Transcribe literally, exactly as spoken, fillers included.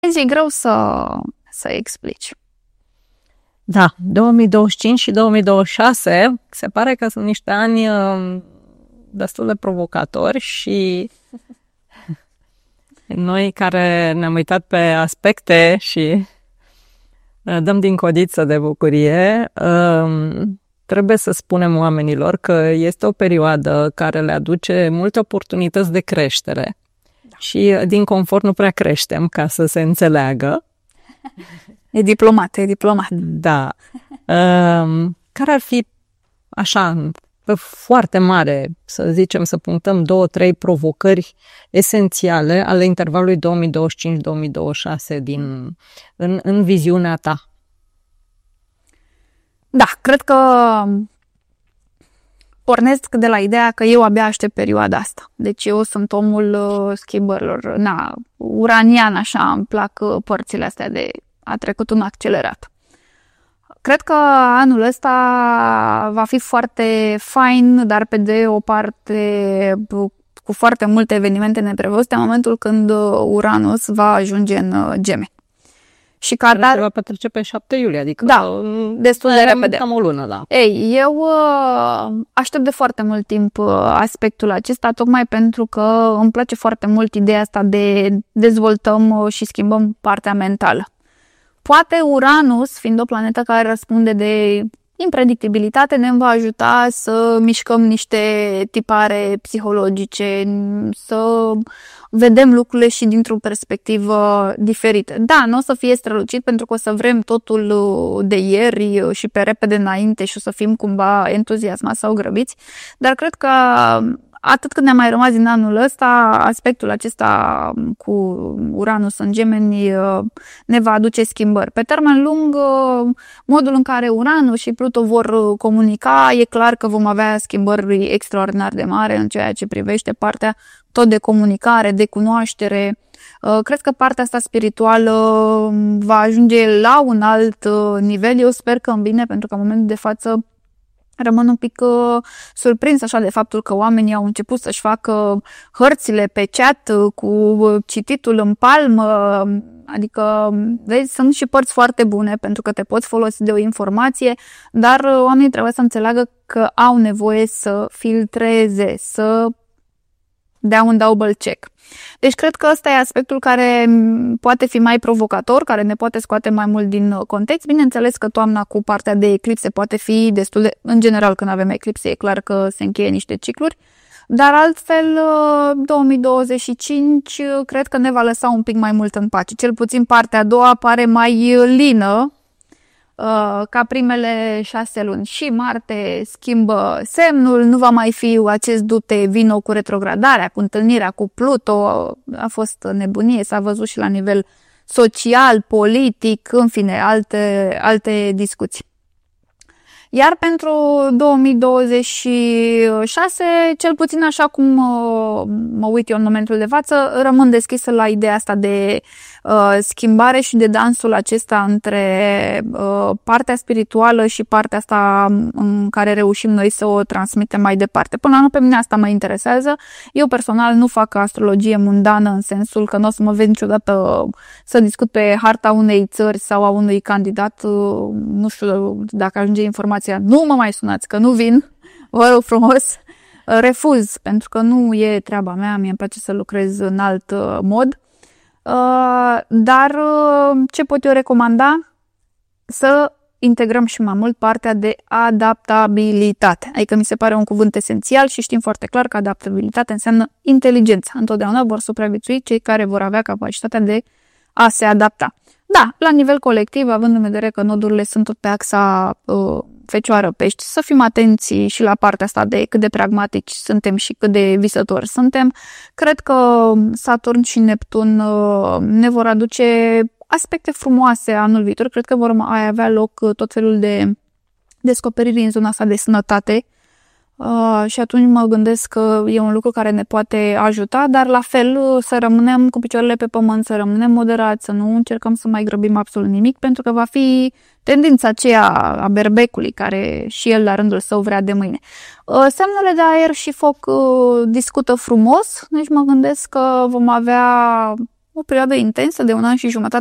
E greu să, să explici. Da, două mii douăzeci și cinci și două mii douăzeci și șase se pare că sunt niște ani destul de provocatori și noi care ne-am uitat pe aspecte și dăm din codiță de bucurie, trebuie să spunem oamenilor că este o perioadă care le aduce multe oportunități de creștere. Da. Și din confort nu prea creștem, ca să se înțeleagă. E diplomat, e diplomat. Da. Um, care ar fi, așa, pe foarte mare, să zicem, să punctăm două, trei provocări esențiale ale intervalului două mii douăzeci și cinci - două mii douăzeci și șase din, în, în viziunea ta? Da, cred că pornesc de la ideea că eu abia aștept perioada asta. Deci eu sunt omul uh, schimbărilor. Na, uranian, așa, îmi plac uh, părțile astea de a trecut un accelerat. Cred că anul ăsta va fi foarte fain, dar pe de o parte cu foarte multe evenimente neprevăzute în momentul când Uranus va ajunge în Gemeni. Și ca dar... Se va petrece pe șapte iulie, adică... Da, destul de repede. Cam o lună, da. Ei, eu aștept de foarte mult timp aspectul acesta, tocmai pentru că îmi place foarte mult ideea asta de dezvoltăm și schimbăm partea mentală. Poate Uranus, fiind o planetă care răspunde de impredictibilitate, ne va ajuta să mișcăm niște tipare psihologice, să vedem lucrurile și dintr-o perspectivă diferită. Da, nu o să fie strălucit pentru că o să vrem totul de ieri și pe repede înainte și o să fim cumva entuziasmați sau grăbiți, dar cred că atât cât ne-a mai rămas din anul ăsta, aspectul acesta cu Uranus în Gemeni ne va aduce schimbări. Pe termen lung, modul în care Uranus și Pluto vor comunica, e clar că vom avea schimbări extraordinar de mari în ceea ce privește partea tot de comunicare, de cunoaștere. Cred că partea asta spirituală va ajunge la un alt nivel. Eu sper că în bine, pentru că în momentul de față rămân un pic uh, surprins așa de faptul că oamenii au început să-și facă hărțile pe chat uh, cu cititul în palmă, adică vezi, sunt și părți foarte bune pentru că te poți folosi de o informație, dar uh, oamenii trebuie să înțeleagă că au nevoie să filtreze, să dea un double check. Deci cred că ăsta e aspectul care poate fi mai provocator, care ne poate scoate mai mult din context. Bineînțeles că toamna cu partea de eclipse poate fi destul de... În general, când avem eclipse, e clar că se încheie niște cicluri. Dar altfel, două mii douăzeci și cinci cred că ne va lăsa un pic mai mult în pace. Cel puțin partea a doua pare mai lină ca primele șase luni. Și Marte schimbă semnul, nu va mai fi acest dute vino cu retrogradarea, cu întâlnirea cu Pluto, a fost nebunie, s-a văzut și la nivel social, politic, în fine, alte, alte discuții. Iar pentru două mii douăzeci și șase, cel puțin așa cum mă uit eu în momentul de față, rămân deschisă la ideea asta de uh, schimbare și de dansul acesta între uh, partea spirituală și partea asta în care reușim noi să o transmitem mai departe. Până la urmă, pe mine asta mă interesează. Eu personal nu fac astrologie mundană în sensul că nu o să mă vezi niciodată să discut pe harta unei țări sau a unui candidat. Uh, nu știu dacă ajunge informația. Nu mă mai sunați, că nu vin, vă rog frumos, refuz, pentru că nu e treaba mea, mie îmi place să lucrez în alt mod. Dar ce pot eu recomanda? Să integrăm și mai mult partea de adaptabilitate. Adică mi se pare un cuvânt esențial și știm foarte clar că adaptabilitate înseamnă inteligență. Întotdeauna vor supraviețui cei care vor avea capacitatea de a se adapta. Da, la nivel colectiv, având în vedere că nodurile sunt tot pe axa uh, Fecioară-Pești, să fim atenți și la partea asta de cât de pragmatici suntem și cât de visători suntem. Cred că Saturn și Neptun uh, ne vor aduce aspecte frumoase anul viitor. Cred că vor mai avea loc tot felul de descoperiri în zona asta de sănătate. Uh, și atunci mă gândesc că e un lucru care ne poate ajuta, dar la fel să rămânem cu picioarele pe pământ, să rămânem moderați, să nu încercăm să mai grăbim absolut nimic, pentru că va fi tendința aceea a berbecului, care și el la rândul său vrea de mâine. Uh, semnele de aer și foc uh, discută frumos, deci mă gândesc că vom avea o perioadă intensă de un an și jumătate